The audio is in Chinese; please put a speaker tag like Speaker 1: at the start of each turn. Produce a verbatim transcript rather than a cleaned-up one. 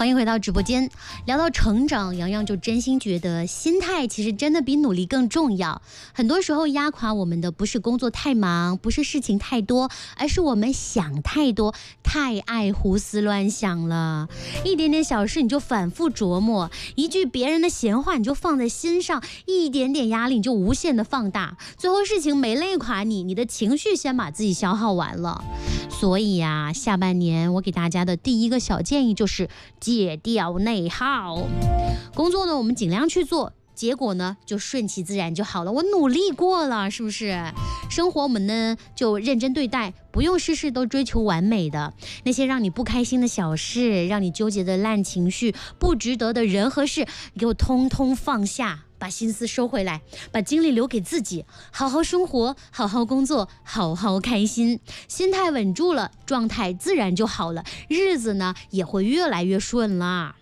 Speaker 1: 欢迎回到直播间。聊到成长，洋洋就真心觉得心态其实真的比努力更重要。很多时候压垮我们的不是工作太忙，不是事情太多，而是我们想太多，太爱胡思乱想了。一点点小事你就反复琢磨，一句别人的闲话你就放在心上，一点点压力你就无限的放大，最后事情没累垮你，你的情绪先把自己消耗完了。所以呀、啊，下半年我给大家的第一个小建议就是戒掉内耗。工作呢，我们尽量去做，结果呢就顺其自然就好了。我努力过了，是不是？生活我们呢就认真对待，不用事事都追求完美的。那些让你不开心的小事，让你纠结的烂情绪，不值得的人和事，给我通通放下，把心思收回来，把精力留给自己，好好生活，好好工作，好好开心。心态稳住了，状态自然就好了，日子呢也会越来越顺啦。